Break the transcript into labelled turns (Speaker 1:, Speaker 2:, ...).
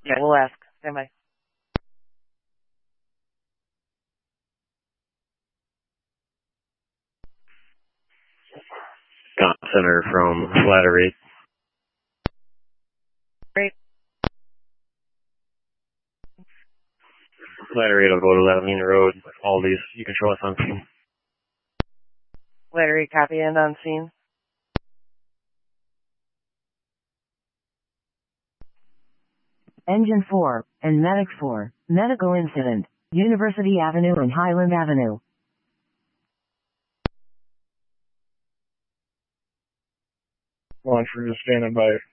Speaker 1: Yeah, we'll ask. Stand by.
Speaker 2: Scott Center from Flattery.
Speaker 1: Great.
Speaker 2: Flattery to Vote 11 Road. All these, you can show us on scene.
Speaker 1: Flattery, copy and on scene.
Speaker 3: Engine 4, and Medic 4, medical incident, University Avenue and Highland Avenue.
Speaker 4: Launch, we're just standing by.